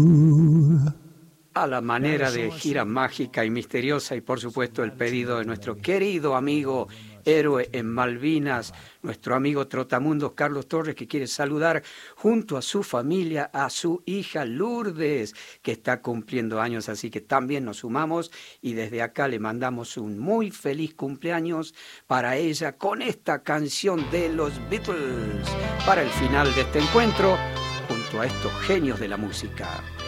A la manera de gira mágica y misteriosa, y por supuesto el pedido de nuestro querido amigo héroe en Malvinas, nuestro amigo Trotamundos Carlos Torres, que quiere saludar junto a su familia a su hija Lourdes, que está cumpliendo años, así que también nos sumamos y desde acá le mandamos un muy feliz cumpleaños para ella con esta canción de los Beatles para el final de este encuentro junto a estos genios de la música.